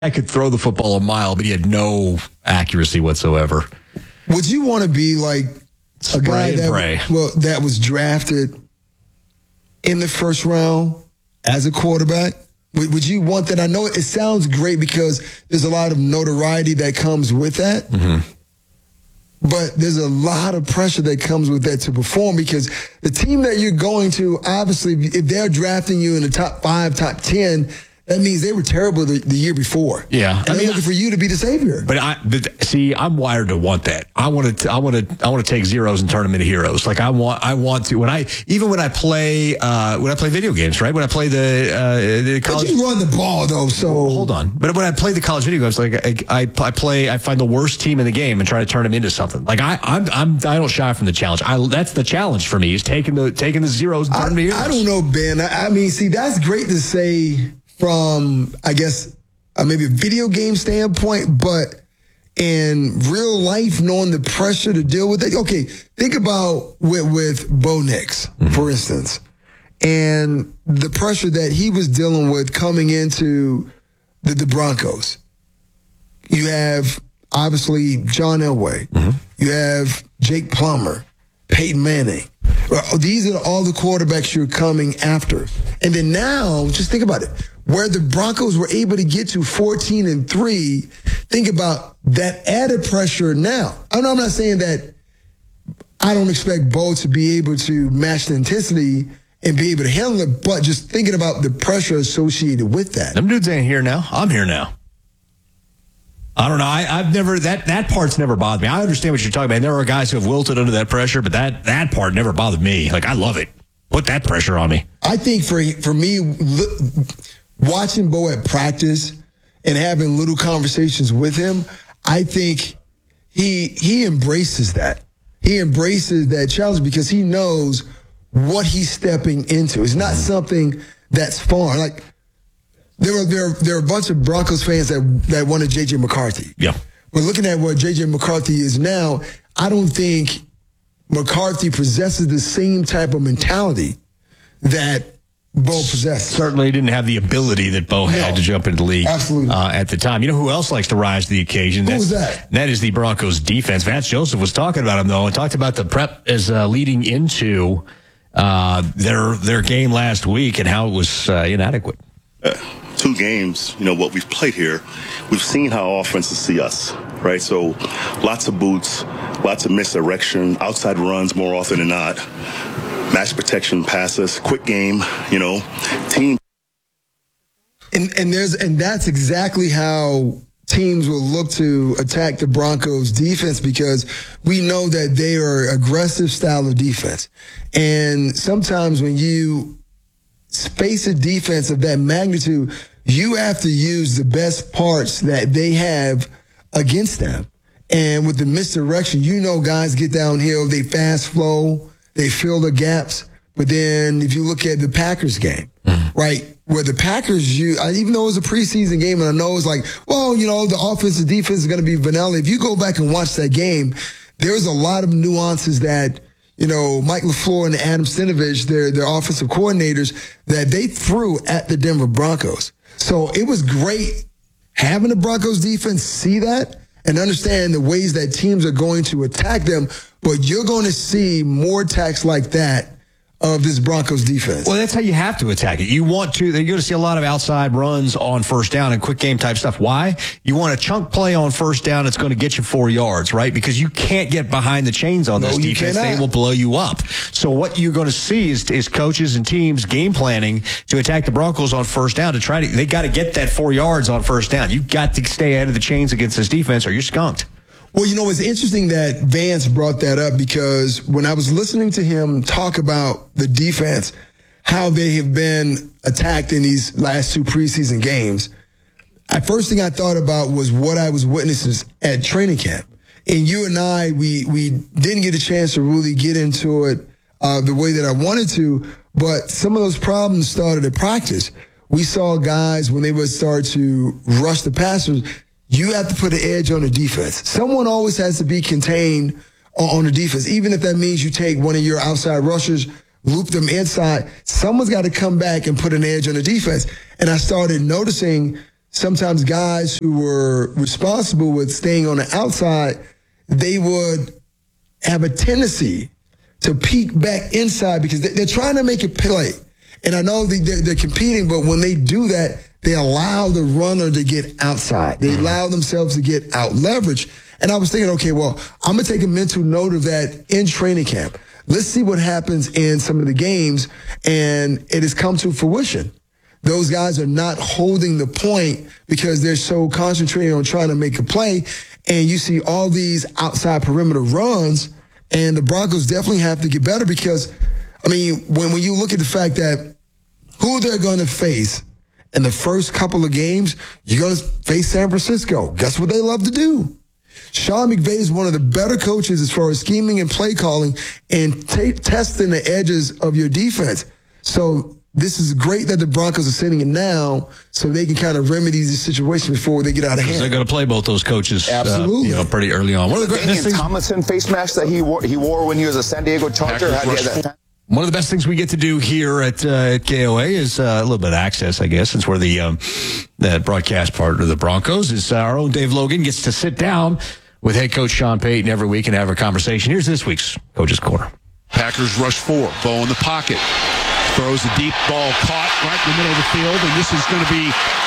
I could throw the football a mile, but he had no accuracy whatsoever. Would you want to be like a guy that was drafted in the first round as a quarterback? Would you want that? I know it sounds great because there's a lot of notoriety that comes with that. Mm-hmm. But there's a lot of pressure that comes with that to perform because the team that you're going to, obviously, if they're drafting you in the top 5, top 10, that means they were terrible the year before. Yeah, and they're looking for you to be the savior. But I'm wired to want that. I want to take zeros and turn them into heroes. Like I want to when I play video games, right? When I play the college, but you run the ball though. So hold on. But when I play the college video games, like I find the worst team in the game and try to turn them into something. Like I don't shy from the challenge. That's the challenge for me is taking the zeros and turning them into heroes. I don't know, Ben. I mean, see, that's great to say from, I guess, maybe a video game standpoint, but in real life, knowing the pressure to deal with it. Okay, think about with Bo Nix, for instance, and the pressure that he was dealing with coming into the Broncos. You have, obviously, John Elway. Mm-hmm. You have Jake Plummer, Peyton Manning. These are all the quarterbacks you're coming after. And then now, just think about it. Where the Broncos were able to get to 14-3, think about that added pressure now. I'm not saying that I don't expect Bo to be able to match the intensity and be able to handle it, but just thinking about the pressure associated with that. Them dudes ain't here now. I'm here now. I don't know. I've never, that part's never bothered me. I understand what you're talking about. And there are guys who have wilted under that pressure, but that part never bothered me. Like, I love it. Put that pressure on me. I think for me, watching Bo at practice and having little conversations with him, I think he embraces that. He embraces that challenge because he knows what he's stepping into. It's not something that's foreign. Like, there are a bunch of Broncos fans that wanted J.J. McCarthy. Yeah. But looking at what J.J. McCarthy is now, I don't think McCarthy possesses the same type of mentality that Bo possessed. Certainly didn't have the ability that Bo had to jump into the league at the time. You know who else likes to rise to the occasion? Who was that? That is the Broncos defense. Vance Joseph was talking about him, though, and talked about the prep as leading into their game last week and how it was inadequate. 2 games, what we've played here, we've seen how offenses see us, right? So lots of boots, lots of misdirection, outside runs more often than not. Match protection passes, quick game, team. And that's exactly how teams will look to attack the Broncos defense because we know that they are an aggressive style of defense. And sometimes when you face a defense of that magnitude, you have to use the best parts that they have against them. And with the misdirection, guys get downhill, they fast flow, they fill the gaps. But then if you look at the Packers game, right, where the Packers, even though it was a preseason game, and I know it's like, well, the offense and defense is going to be vanilla. If you go back and watch that game, there's a lot of nuances that, Mike LaFleur and Adam Stenavich, their offensive coordinators, that they threw at the Denver Broncos. So it was great having the Broncos defense see that and understand the ways that teams are going to attack them. But you're going to see more attacks like that of this Broncos defense. Well, that's how you have to attack it. You're going to see a lot of outside runs on first down and quick game type stuff. Why? You want a chunk play on first down that's going to get you 4 yards, right? Because you can't get behind the chains on this defense. They will blow you up. So what you're going to see is coaches and teams game planning to attack the Broncos on first down they got to get that 4 yards on first down. You've got to stay ahead of the chains against this defense or you're skunked. Well, it's interesting that Vance brought that up because when I was listening to him talk about the defense, how they have been attacked in these last 2 preseason games, the first thing I thought about was what I was witnessing at training camp. And you and I, we didn't get a chance to really get into it the way that I wanted to, but some of those problems started at practice. We saw guys, when they would start to rush the passers, you have to put an edge on the defense. Someone always has to be contained on the defense, even if that means you take one of your outside rushers, loop them inside. Someone's got to come back and put an edge on the defense. And I started noticing sometimes guys who were responsible with staying on the outside, they would have a tendency to peek back inside because they're trying to make a play. And I know they're competing, but when they do that, they allow the runner to get outside. They allow themselves to get out leverage. And I was thinking, okay, well, I'm going to take a mental note of that in training camp. Let's see what happens in some of the games. And it has come to fruition. Those guys are not holding the point because they're so concentrated on trying to make a play. And you see all these outside perimeter runs, and the Broncos definitely have to get better because, I mean, when you look at the fact that who they're going to face in the first couple of games, you're going to face San Francisco. Guess what they love to do? Sean McVay is one of the better coaches as far as scheming and play calling and testing the edges of your defense. So this is great that the Broncos are sitting in now so they can kind of remedy these situations before they get out of hand. They're going to play both those coaches absolutely, pretty early on. One of the great Tomlinson face mask that he wore when he was a San Diego Charger. One of the best things we get to do here at KOA is a little bit of access, I guess. It's where the broadcast part of the Broncos is our own Dave Logan gets to sit down with head coach Sean Payton every week and have a conversation. Here's this week's Coach's Corner. Packers rush 4. Bo in the pocket. Throws a deep ball caught right in the middle of the field, and this is going to be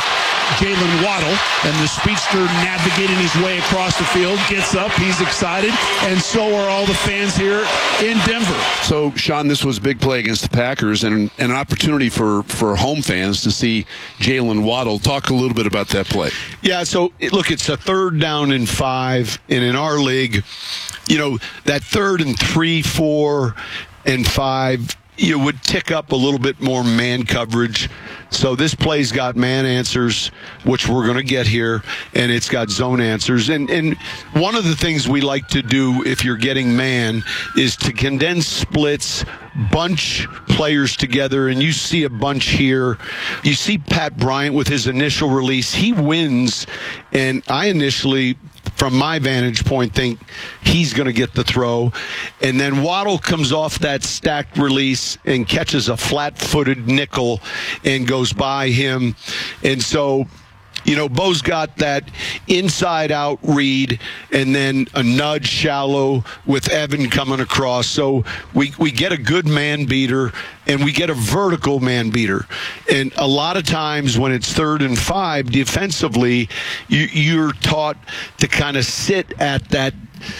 Jalen Waddle, and the speedster navigating his way across the field, gets up, he's excited, and so are all the fans here in Denver. So, Sean, this was a big play against the Packers and an opportunity for home fans to see Jalen Waddle. Talk a little bit about that play. Yeah, so, look, it's a 3rd down and 5, and in our league, that 3rd and 3, 4, and 5, you would tick up a little bit more man coverage. So this play's got man answers, which we're going to get here, and it's got zone answers. And one of the things we like to do if you're getting man is to condense splits, bunch players together, and you see a bunch here. You see Pat Bryant with his initial release. He wins, and I initially, from my vantage point, think he's going to get the throw. And then Waddle comes off that stacked release and catches a flat-footed nickel and goes by him. And so, Bo's got that inside-out read and then a nudge shallow with Evan coming across. So we get a good man beater and we get a vertical man beater. And a lot of times when it's 3rd and 5, defensively, you're taught to kind of sit at that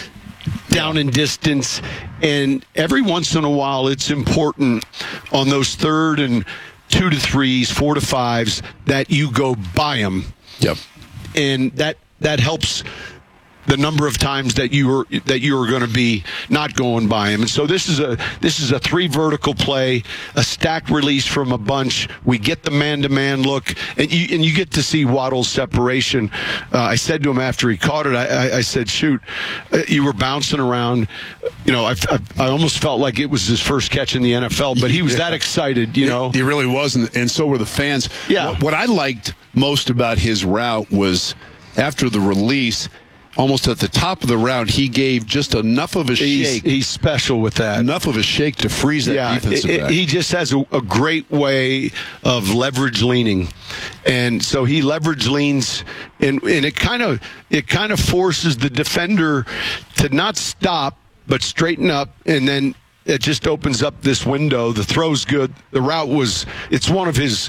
down in distance. And every once in a while, it's important on those 3rd and 2 to 3s, 4 to 5s, that you go by them. Yep. And that helps the number of times that you are going to be not going by him. And so this is a 3 vertical play, a stacked release from a bunch. We get the man-to-man look, and you get to see Waddle's separation. I said to him after he caught it, I said, shoot, you were bouncing around. I almost felt like it was his first catch in the NFL, but he was that excited, He really was, and so were the fans. Yeah. What I liked most about his route was after the release, almost at the top of the route, he gave just enough of a shake. He's special with that. Enough of a shake to freeze that defensive back. He just has a great way of leverage leaning. And so he leverage leans, and it kind of forces the defender to not stop, but straighten up, and then it just opens up this window. The throw's good. The route it's one of his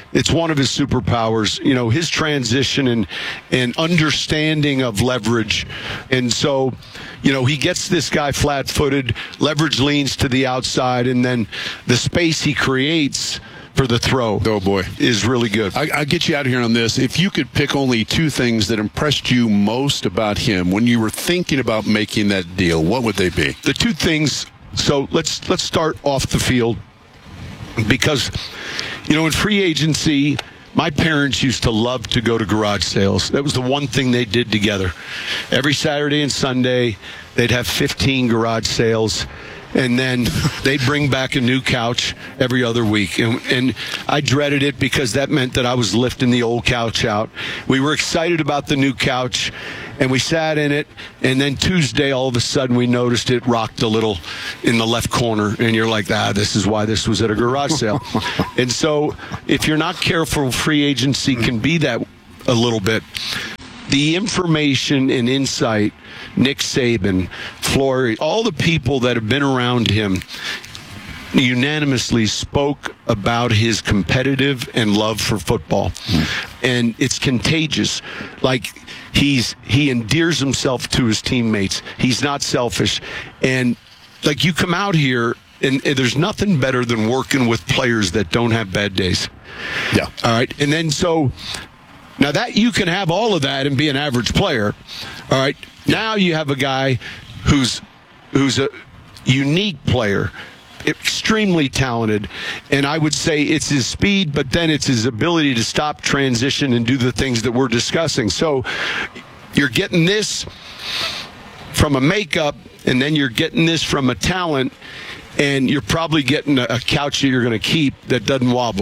superpowers, his transition and understanding of leverage. And so, he gets this guy flat-footed, leverage leans to the outside, and then the space he creates for the throw, oh boy, is really good. I'll get you out of here on this. If you could pick only 2 things that impressed you most about him when you were thinking about making that deal, what would they be? The 2 things. So let's start off the field, because, in free agency, my parents used to love to go to garage sales. That was the one thing they did together. Every Saturday and Sunday, they'd have 15 garage sales, and then they'd bring back a new couch every other week. And I dreaded it because that meant that I was lifting the old couch out. We were excited about the new couch, and we sat in it, and then Tuesday, all of a sudden, we noticed it rocked a little in the left corner, and you're like, this is why this was at a garage sale. And so if you're not careful, free agency can be that a little bit. The information and insight, Nick Saban, Flory, all the people that have been around him unanimously spoke about his competitive and love for football. And it's contagious. Like, he endears himself to his teammates. He's not selfish. And like, you come out here and there's nothing better than working with players that don't have bad days. Yeah. All right. And then now that you can have all of that and be an average player. All right. Now you have a guy who's a unique player, extremely talented, and I would say it's his speed, but then it's his ability to stop, transition, and do the things that we're discussing. So you're getting this from a makeup, and then you're getting this from a talent, and you're probably getting a couch that you're going to keep that doesn't wobble.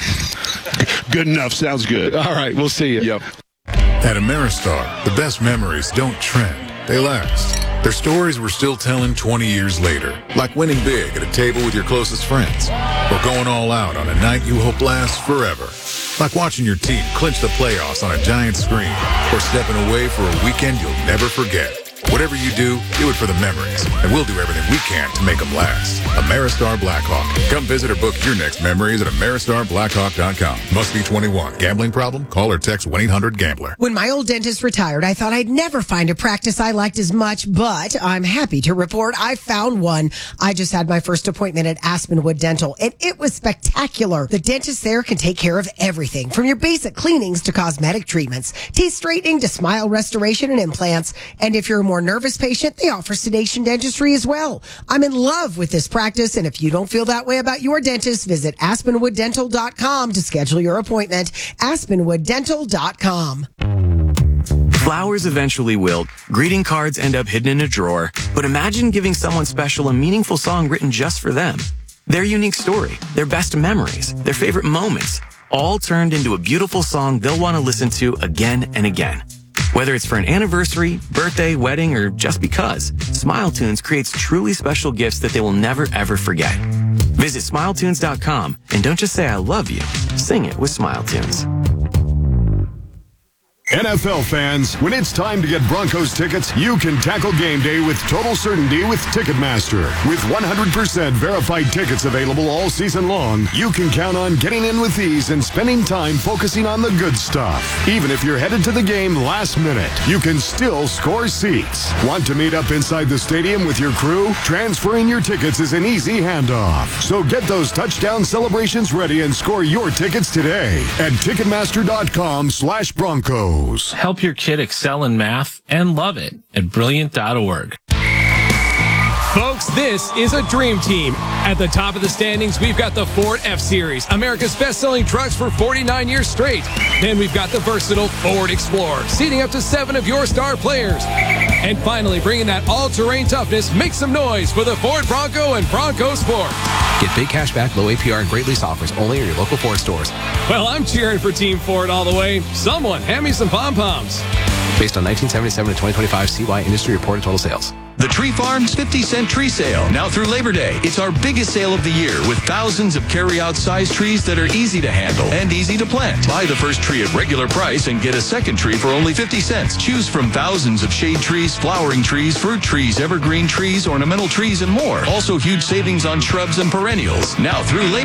Good enough. Sounds good. All right, we'll see you. Yep. At Ameristar, the best memories don't trend, they last. Their stories we're still telling 20 years later, like winning big at a table with your closest friends, or going all out on a night you hope lasts forever. Like watching your team clinch the playoffs on a giant screen, or stepping away for a weekend you'll never forget. Whatever you do it for the memories, and we'll do everything we can to make them last. Ameristar Blackhawk. Come visit or book your next memories at AmeristarBlackhawk.com. Must be 21. Gambling problem? Call or text 1-800-GAMBLER. When my old dentist retired, I thought I'd never find a practice I liked as much, but I'm happy to report I found one. I just had my first appointment at Aspenwood Dental, and it was spectacular. The dentist there can take care of everything, from your basic cleanings to cosmetic treatments, teeth straightening to smile restoration and implants. And if you're a more nervous patient, they offer sedation dentistry as well. I'm in love with this practice, and if you don't feel that way about your dentist, visit AspenwoodDental.com to schedule your appointment. AspenwoodDental.com. Flowers eventually wilt, greeting cards end up hidden in a drawer, but imagine giving someone special a meaningful song written just for them. Their unique story, their best memories, their favorite moments, all turned into a beautiful song they'll want to listen to again and again. Whether it's for an anniversary, birthday, wedding, or just because, SmileTunes creates truly special gifts that they will never, ever forget. Visit SmileTunes.com and don't just say I love you, sing it with SmileTunes. NFL fans, when it's time to get Broncos tickets, you can tackle game day with total certainty with Ticketmaster. With 100% verified tickets available all season long, you can count on getting in with ease and spending time focusing on the good stuff. Even if you're headed to the game last minute, you can still score seats. Want to meet up inside the stadium with your crew? Transferring your tickets is an easy handoff. So get those touchdown celebrations ready and score your tickets today at Ticketmaster.com/Broncos. Help your kid excel in math and love it at Brilliant.org. Folks, this is a dream team. At the top of the standings, we've got the Ford F-Series, America's best-selling trucks for 49 years straight. Then we've got the versatile Ford Explorer, seating up to 7 of your star players. And finally, bringing that all-terrain toughness, make some noise for the Ford Bronco and Bronco Sport. Get big cash back, low APR, and great lease offers only at your local Ford stores. Well, I'm cheering for Team Ford all the way. Someone hand me some pom-poms. Based on 1977 to 2025 CY industry reported total sales. The Tree Farm's 50-cent tree sale, now through Labor Day. It's our biggest sale of the year with thousands of carry-out size trees that are easy to handle and easy to plant. Buy the first tree at regular price and get a second tree for only 50 cents. Choose from thousands of shade trees, flowering trees, fruit trees, evergreen trees, ornamental trees, and more. Also huge savings on shrubs and perennials. Now through Labor